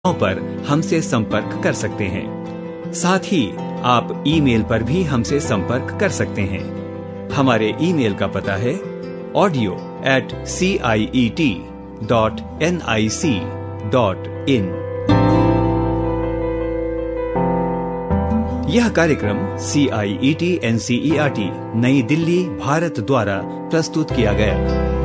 पर हमसे संपर्क कर सकते हैं। साथ ही आप ईमेल पर भी हमसे संपर्क कर सकते हैं। हमारे ईमेल का पता है audio@ciet.nic.in। यह कार्यक्रम CIET NCERT नई दिल्ली भारत द्वारा प्रस्तुत किया गया।